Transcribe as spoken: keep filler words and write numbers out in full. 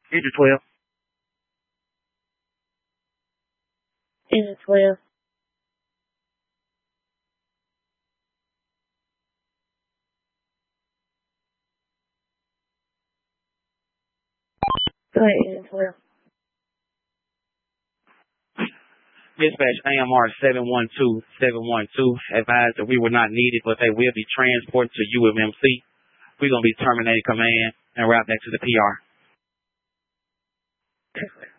Engine twelve. Engine twelve. Go ahead, Engine twelve. Dispatch A M R seven one two seven one two advised that we were not needed, but they will be transported to U M M C. We're going to be terminating command and route back to the P R.